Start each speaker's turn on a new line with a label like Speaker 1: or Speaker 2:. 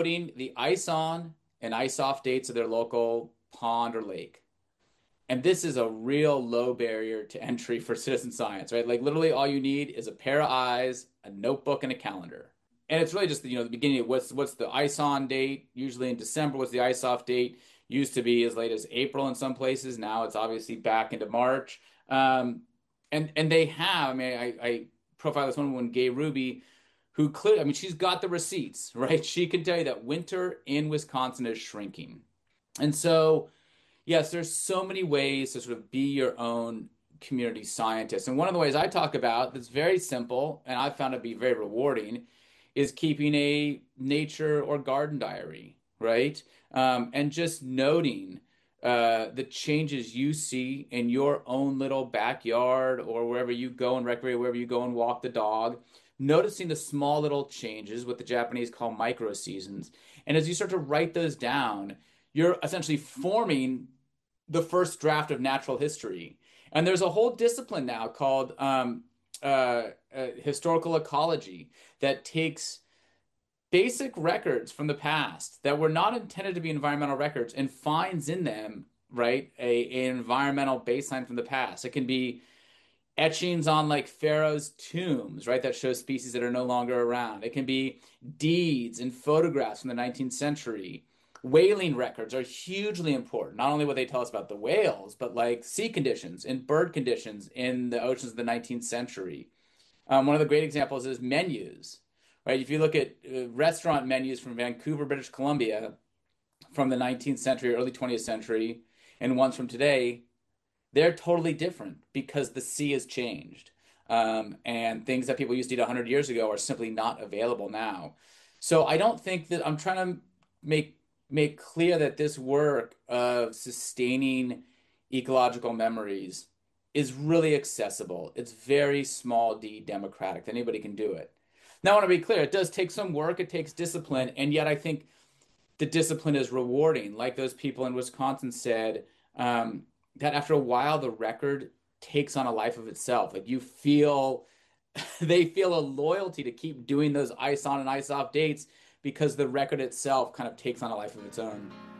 Speaker 1: noting the ice on and ice off dates of their local pond or lake. And this is a real low barrier to entry for citizen science, right? Like literally all you need is a pair of eyes, a notebook, and a calendar. And it's really just the beginning of what's the ice on date, usually in December. What's the ice off date? Used to be as late as April in some places. Now it's obviously back into March. And they have, I mean, I profile this woman, Gay Ruby, who clearly, I mean, she's got the receipts, right? She can tell you that winter in Wisconsin is shrinking. And so yes, there's so many ways to sort of be your own community scientist. And one of the ways I talk about that's very simple and I've found to be very rewarding is keeping a nature or garden diary, right? And just noting the changes you see in your own little backyard or wherever you go and recreate, wherever you go and walk the dog. Noticing the small little changes, what the Japanese call micro seasons. And as you start to write those down, you're essentially forming the first draft of natural history. And there's a whole discipline now called historical ecology that takes basic records from the past that were not intended to be environmental records and finds in them, right, an environmental baseline from the past. It can be etchings on like pharaohs' tombs, right, that show species that are no longer around. It can be deeds and photographs from the 19th century. Whaling records are hugely important. Not only what they tell us about the whales, but like sea conditions and bird conditions in the oceans of the 19th century. One of the great examples is menus, right? If you look at restaurant menus from Vancouver, British Columbia from the 19th century, early 20th century, and ones from today, they're totally different because the sea has changed. And things that people used to eat 100 years ago are simply not available now. So I don't think that I'm trying to make clear that this work of sustaining ecological memories is really accessible. It's very small d democratic. Anybody can do it. Now, I want to be clear, it does take some work, it takes discipline, and yet I think the discipline is rewarding. Like those people in Wisconsin said, that after a while, the record takes on a life of itself. Like you feel, they feel a loyalty to keep doing those ice on and ice off dates because the record itself kind of takes on a life of its own.